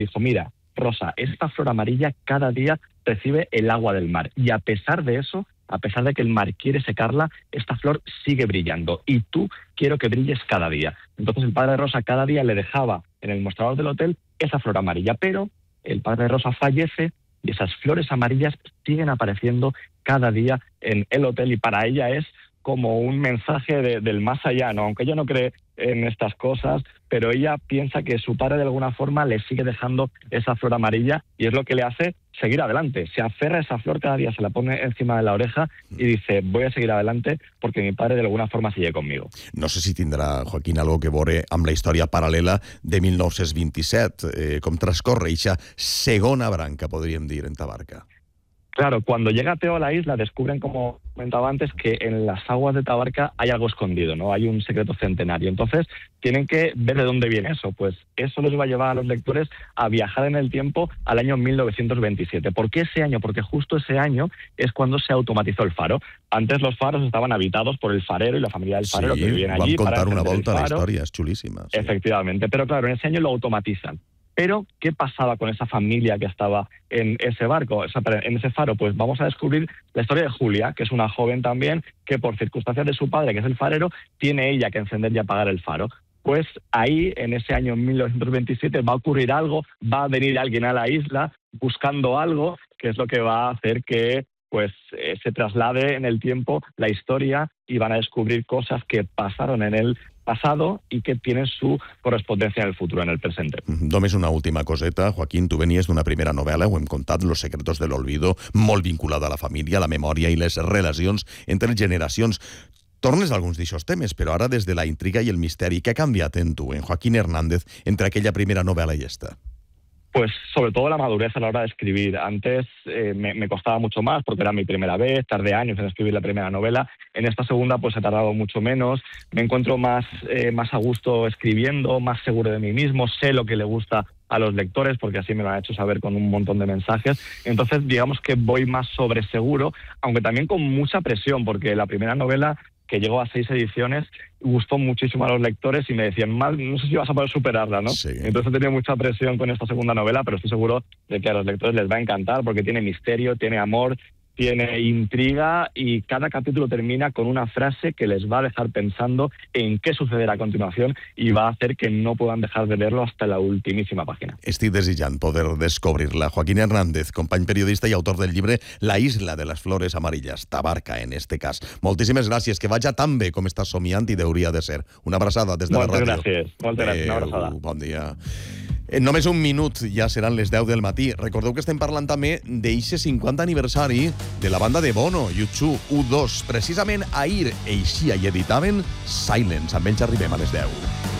Dijo, mira, Rosa, esta flor amarilla cada día recibe el agua del mar. Y a pesar de eso, a pesar de que el mar quiere secarla, esta flor sigue brillando. Y tú quiero que brilles cada día. Entonces el padre de Rosa cada día le dejaba en el mostrador del hotel esa flor amarilla. Pero el padre de Rosa fallece y esas flores amarillas siguen apareciendo cada día en el hotel. Y para ella es como un mensaje del más allá, ¿no? Aunque ella no cree en estas cosas, pero ella piensa que su padre de alguna forma le sigue dejando esa flor amarilla y es lo que le hace seguir adelante. Se aferra a esa flor cada día, se la pone encima de la oreja y dice, voy a seguir adelante porque mi padre de alguna forma sigue conmigo. No sé si tindrà, Joaquín, algo que veure amb la història paral·lela de 1927, com transcorre eixa segona branca, podríem dir, en Tabarca. Claro, cuando llega Teo a la isla descubren, como comentaba antes, que en las aguas de Tabarca hay algo escondido, ¿no? Hay un secreto centenario. Entonces tienen que ver de dónde viene eso. Pues eso les va a llevar a los lectores a viajar en el tiempo al año 1927. ¿Por qué ese año? Porque justo ese año es cuando se automatizó el faro. Antes los faros estaban habitados por el farero y la familia del farero que vivían allí. Sí, van contar una volta a la història, és xulíssima. Sí. Efectivamente, pero claro, en ese año lo automatizan. Pero, ¿qué pasaba con esa familia que estaba en ese barco, en ese faro? Pues vamos a descubrir la historia de Julia, que es una joven también, que por circunstancias de su padre, que es el farero, tiene ella que encender y apagar el faro. Pues ahí, en ese año 1927, va a ocurrir algo, va a venir alguien a la isla buscando algo, que es lo que va a hacer que se traslade en el tiempo la historia y van a descubrir cosas que pasaron en el pasado y que tienen su correspondencia en el futuro, en el presente. Només una última coseta, Joaquín, tu venies d'una primera novel·la, ho hem contat, Los secretos del olvido, molt vinculada a la família, a la memòria i les relacions entre generacions. Tornes a alguns d'aixòs temes, però ara des de la intriga i el misteri, què ha canviat en tu, en Joaquín Hernández, entre aquella primera novel·la i esta? Pues sobre todo la madurez a la hora de escribir. Antes me costaba mucho más porque era mi primera vez, tardé años en escribir la primera novela. En esta segunda pues he tardado mucho menos. Me encuentro más a gusto escribiendo, más seguro de mí mismo. Sé lo que le gusta a los lectores porque así me lo han hecho saber con un montón de mensajes. Entonces digamos que voy más sobre seguro, aunque también con mucha presión porque la primera novela, que llegó a 6 ediciones, gustó muchísimo a los lectores y me decían, no sé si vas a poder superarla, ¿no? Sí. Entonces he tenido mucha presión con esta segunda novela, pero estoy seguro de que a los lectores les va a encantar porque tiene misterio, tiene amor, tiene intriga y cada capítulo termina con una frase que les va a dejar pensando en qué sucederá a continuación y va a hacer que no puedan dejar de leerlo hasta la ultimísima página. Estic desitjant poder descobrir-la. Joaquín Hernández, company periodista i autor del llibre La isla de les flores amarillas, Tabarca, en este cas. Moltíssimes gràcies, que vaja tan bé com estàs somiant i hauria de ser. Una abraçada des de la ràdio. Moltes gràcies, una abraçada. Bon dia. En només un minut ja seran les 10 del matí. Recordeu que estem parlant també d'eixe 50 aniversari de la banda de Bono, U2, U2. Precisament ahir eixia i editaven Silence. Amb ells arribem a les 10.